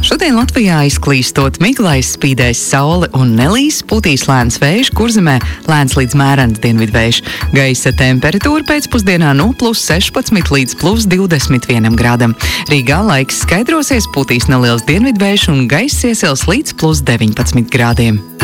Šodien Latvijā izklīstot miglais spīdēs saule un nelīs, pūtīs lēns vējš, Kurzemē lēns līdz mērens dienvidvējš. Gaisa temperatūra pēcpusdienā no +16 līdz +21 grādam. Rīgā laiks skaidrosies, pūtīs neliels dienvidvējš un gaiss iesils līdz +19 grādiem.